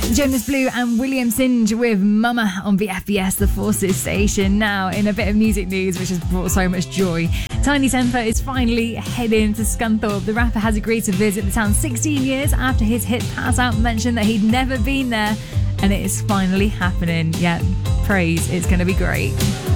Jonas Blue and William Singe with Mama on the FBS, the Forces station. Now, in a bit of music news, which has brought so much joy, Tiny Temper is finally heading to Scunthorpe. The rapper has agreed to visit the town 16 years after his hit Pass Out mentioned that he'd never been there, and it is finally happening. Yeah, praise, it's going to be great.